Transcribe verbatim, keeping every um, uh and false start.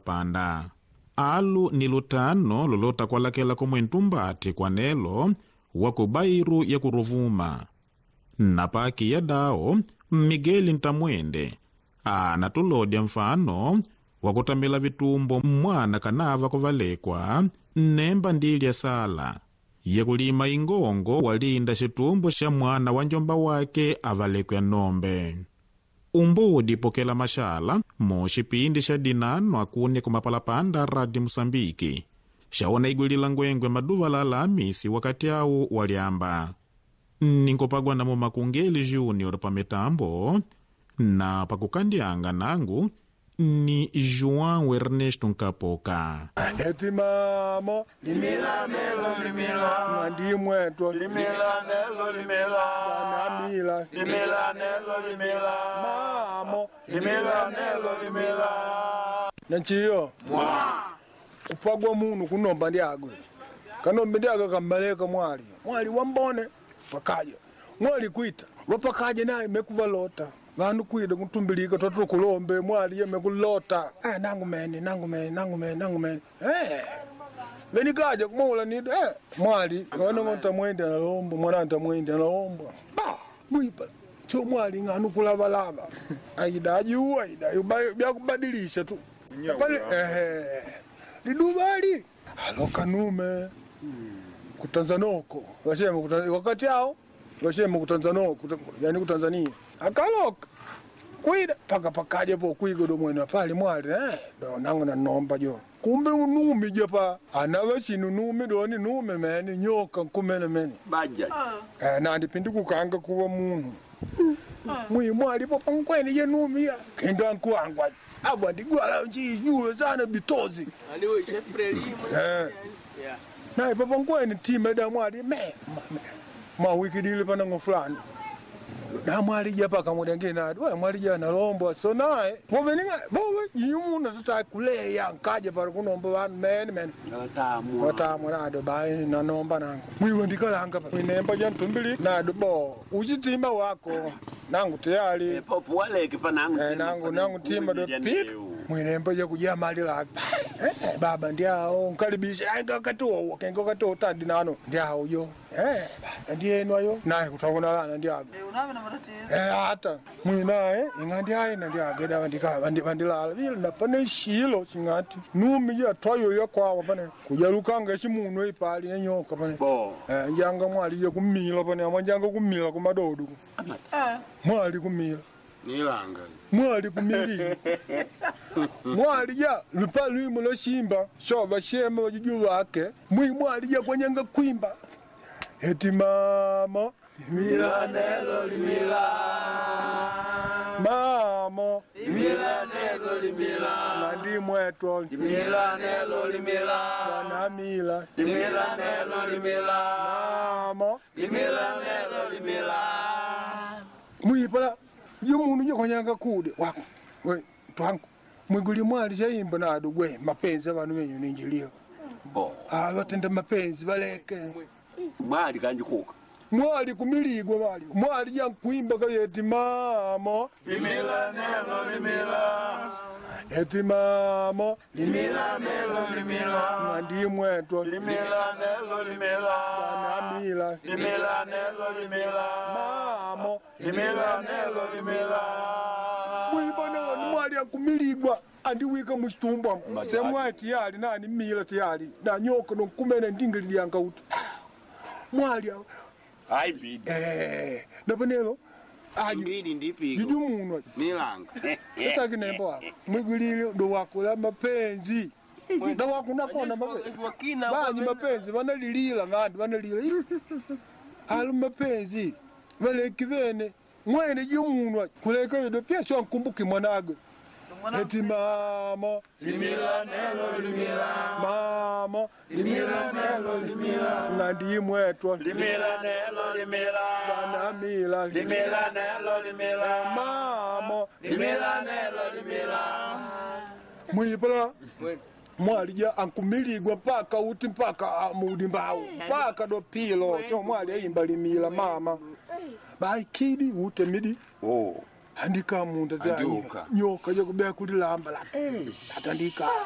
panda. Alu ni lutano lulota kwalakela kumwe ntumbati kwa nelo wa kubairu ya kuruvuma. Napaki ya dao, Miguel Ntamwende anatulodya mfano wa kutambila vitumbo mwana kanava kuvalekwa nemba ndili ya sala ya kulima ingongo walinda shitumbo sha mwana wa njomba wake avalekwa ya nombe. Umbudi pokela mashala moshipindi sha dinano akune kumapalapanda radi Musambiki shaona igulila ngwengwe maduva la Alhamisi wakati au waliamba. Ninkopagwa na Mumakungeli Junior pa mitambo na pakukandianga nangu ni João Ernesto Nkapoka. Eti mama limila nelo limila Mandi mweto limila nelo limila Bana mila limila nelo limila Mamo limila nelo limila Nanchiyo mwa kupagwa munu kunomba ndiagwe kanomba ndiagwe kambaleka mwali mwali wambone pakaja mwali kuita wapakaja naye mekuvalota vandu kuida kutumbilika toto kulombe mwali yeme kulota ah nangu meni nangu meni nangu meni nangu meni eh veni kaja kumola ni eh mwali wana ngota mwende na lombo mwana ntamwende na lombo ba muipa cho mwali nganu kulava lava aida juu aida bya kubadilisha tu pale eh lidubali aloka nume kutanzanoko washema kutanzania wakati hao washema kutanzanoko yani kutanzania akaloka kuida paka pakaje po kuigodo mwena pale mwali eh do nangu na nomba jo kumbe unumi japa anawe sinunumi doni nume meni nyoka kumene meni baja eh na ndipindi kukanga kuwa munu mwi mwali po pankweni je numi ya kenda nkuangwa abo ndigwala nji yulo sana bitozi aliwe chefreli eh na ipo pankweni time da mwali me ma wiki dile pana ngofulani na mwali japa kamudenge na we mwali jana lombo so nae boveninga bowe yumuna tuta kuleya nkaje para kunomba van men men tamu watamu nado bai na nomba nangu mwiwe ndikalanga pa nemba jantumbili nado bo usitimba wako nangu tayari popo wale kipanangu eh nangu nangu timba do pit mwinemba je kujia mali la eh baba ndiao nkaribisha anga katuo kengo katuo tadi nano ndiao yo eh ndiye nwayo naye kutangona lana ndiago unawe na matatizo eh hata mwinae ingandi hayi nandiageda bandika bandi bandilala vile napane shilo singati numi ya twayo yakwawa pane kujalukanga shimunwe ipali enyoka pane bo eh njanga mwali ye kumila pane amanjanga kumila kumadodo eh mwali kumila nilanga mwali kumili mwali ya lupalu mulo shimba shoba shema wajuju wake mwi mwali ya kwanyanga kwimba eti mama limila nelo limila mama limila nelo limila mandi mweto limila nelo limila bana mila limila nelo limila mama limila nelo limila mwipala yumunu nyokonyanga kude wako we twangu mwiguli mwali shaimba nado gwe mapenzi abantu benyu ninjilira bo ah batenda mapenzi baleke mwali kanji kuka mwali kumiligwa mwali mwali yankwimba kayeti mama limila nelo limila eti mama limila nelo limila mandi mweto limila nelo limila bana mila limila nelo limila mama limila nelo limila mwibona mwali yankumiligwa andiwika mustumba semwa tiyali nani mila tiyali na nyoko no kumene ndingili yanga uti mwali ai bidi eh naponelo ayi bidi ndipiko yujumunwa nilanga utaki nembo wako mwigulile ndo wako la mapenzi ndo wako nakona mapenzi banyi mapenzi vanalilila ngandi vanalila alu mapenzi vale kivene mwene jumunwa kuleka yodo pia sio nkumbuki mwanagwe eti mama limila nelo limila mama limila nelo limila ngandi mwetwa limila nelo limila bana mila limila nelo limila mama limila nelo limila mwipala mwalija ankumiligwa paka uti mpaka mudi mbao paka do pilo so mwali ayimba limila mama bai kidi ute midi oh andika munda za Anduka. nyoka je kubea kulilamba la atandika